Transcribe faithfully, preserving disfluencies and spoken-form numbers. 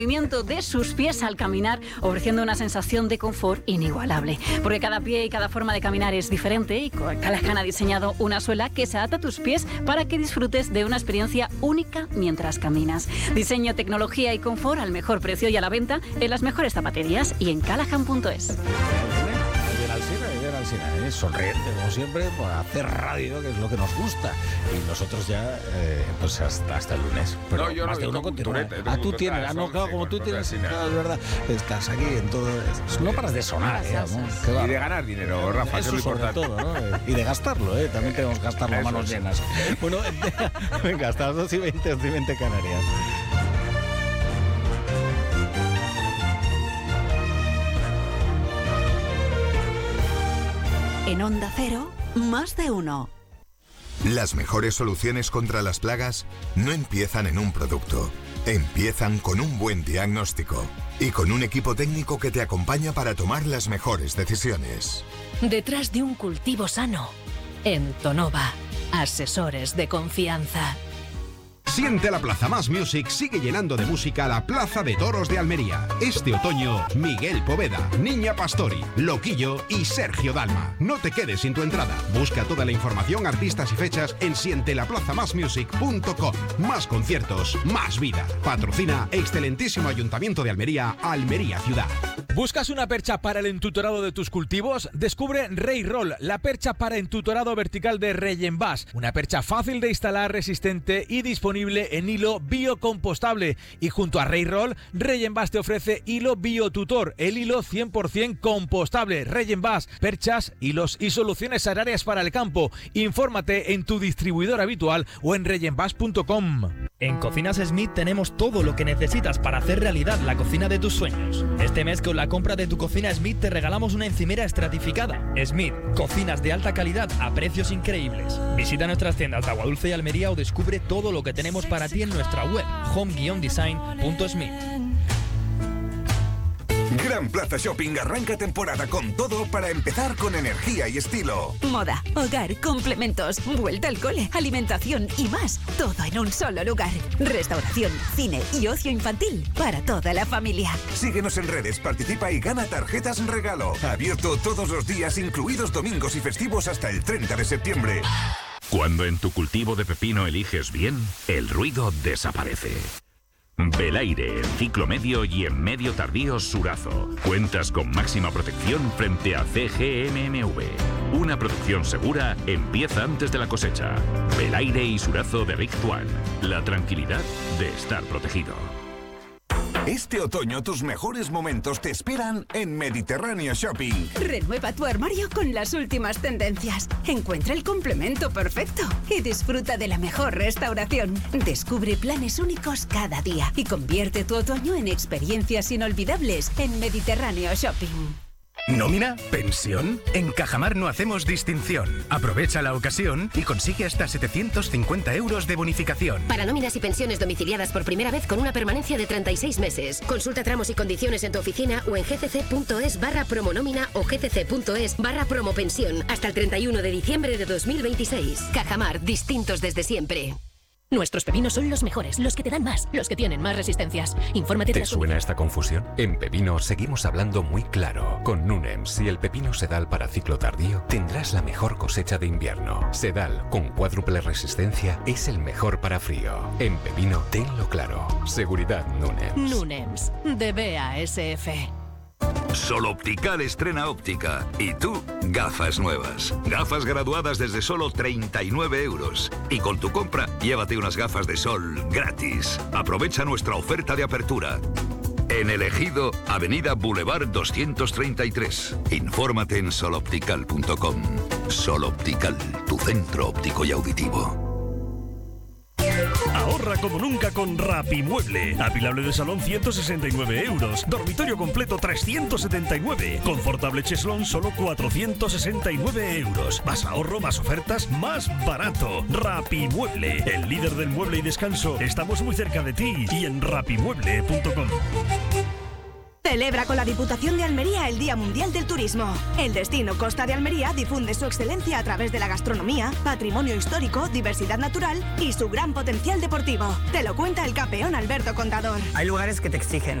movimiento de sus pies al caminar, ofreciendo una sensación de confort inigualable. Porque cada pie y cada forma de caminar es diferente y Callahan ha diseñado una suela que se adapta a tus pies para que disfrutes de una experiencia única mientras caminas. Diseño, tecnología y confort al mejor precio y a la venta en las mejores zapaterías y en callahan punto es. Es sonriente, como siempre, por hacer radio, que es lo que nos gusta. Y nosotros ya, eh, pues hasta, hasta el lunes. Pero no, yo más no, de uno continúa. Ah, tú tienes, ah, no, claro, como tú tienes, claro, es verdad. Estás aquí en todo. No paras de sonar, eh, y de ganar dinero, Rafa, eso que es lo sobre importante. todo, ¿no? Y de gastarlo, ¿eh? También tenemos que gastarlo a manos llenas. Bueno, venga, hasta las dos y veinte, dos y veinte Canarias. En Onda Cero, más de uno. Las mejores soluciones contra las plagas no empiezan en un producto. Empiezan con un buen diagnóstico y con un equipo técnico que te acompaña para tomar las mejores decisiones. Detrás de un cultivo sano, en Tonova, asesores de confianza. Siente la Plaza Más Music sigue llenando de música la Plaza de Toros de Almería. Este otoño, Miguel Poveda, Niña Pastori, Loquillo y Sergio Dalma. No te quedes sin tu entrada. Busca toda la información, artistas y fechas en siente la plaza más music punto com. Más conciertos, más vida. Patrocina excelentísimo Ayuntamiento de Almería, Almería Ciudad. ¿Buscas una percha para el entutorado de tus cultivos? Descubre Rey Roll, la percha para entutorado vertical de Reyenbas. Una percha fácil de instalar, resistente y disponible en hilo biocompostable. Y junto a Rey Roll, Reyenbas te ofrece hilo Biotutor, el hilo cien por ciento compostable. Reyenbas, perchas, hilos y soluciones agrarias para el campo. Infórmate en tu distribuidor habitual o en reyenbas punto com. En Cocinas Smith tenemos todo lo que necesitas para hacer realidad la cocina de tus sueños. Este mes con la compra de tu cocina Smith te regalamos una encimera estratificada. Smith, cocinas de alta calidad a precios increíbles. Visita nuestras tiendas de Aguadulce y Almería o descubre todo lo que tenemos para ti en nuestra web home guion design punto smith. Gran Plaza Shopping arranca temporada con todo para empezar con energía y estilo. Moda, hogar, complementos, vuelta al cole, alimentación y más. Todo en un solo lugar. Restauración, cine y ocio infantil para toda la familia. Síguenos en redes, participa y gana tarjetas regalo. Abierto todos los días, incluidos domingos y festivos hasta el treinta de septiembre. Cuando en tu cultivo de pepino eliges bien, el ruido desaparece. Belaire, en ciclo medio y en medio tardío Surazo. Cuentas con máxima protección frente a C G M M V. Una producción segura empieza antes de la cosecha. Belaire y Surazo de Rick Tuan. La tranquilidad de estar protegido. Este otoño tus mejores momentos te esperan en Mediterráneo Shopping. Renueva tu armario con las últimas tendencias. Encuentra el complemento perfecto y disfruta de la mejor restauración. Descubre planes únicos cada día y convierte tu otoño en experiencias inolvidables en Mediterráneo Shopping. ¿Nómina? ¿Pensión? En Cajamar no hacemos distinción. Aprovecha la ocasión y consigue hasta setecientos cincuenta euros de bonificación. Para nóminas y pensiones domiciliadas por primera vez con una permanencia de treinta y seis meses. Consulta tramos y condiciones en tu oficina o en gcc.es barra promonómina o gcc.es barra promopensión hasta el treinta y uno de diciembre de dos mil veintiséis. Cajamar, distintos desde siempre. Nuestros pepinos son los mejores, los que te dan más, los que tienen más resistencias. Infórmate. ¿Te suena esta confusión? En Pepino seguimos hablando muy claro. Con Nunems, si el pepino Sedal para ciclo tardío, tendrás la mejor cosecha de invierno. Sedal, con cuádruple resistencia, es el mejor para frío. En Pepino, tenlo claro. Seguridad Nunems. Nunems, de B A S F. Sol Optical estrena óptica. Y tú, gafas nuevas. Gafas graduadas desde solo treinta y nueve euros. Y con tu compra, llévate unas gafas de sol gratis. Aprovecha nuestra oferta de apertura. En El Ejido, Avenida Boulevard doscientos treinta y tres. Infórmate en sol optical punto com. Sol Optical, tu centro óptico y auditivo. Ahorra como nunca con Rapimueble. Apilable de salón ciento sesenta y nueve euros. Dormitorio completo trescientos setenta y nueve. Confortable cheslón solo cuatrocientos sesenta y nueve euros. Más ahorro, más ofertas, más barato. Rapimueble, el líder del mueble y descanso. Estamos muy cerca de ti y en rapimueble punto com. Celebra con la Diputación de Almería el Día Mundial del Turismo. El destino Costa de Almería difunde su excelencia a través de la gastronomía, patrimonio histórico, diversidad natural y su gran potencial deportivo. Te lo cuenta el campeón Alberto Contador. Hay lugares que te exigen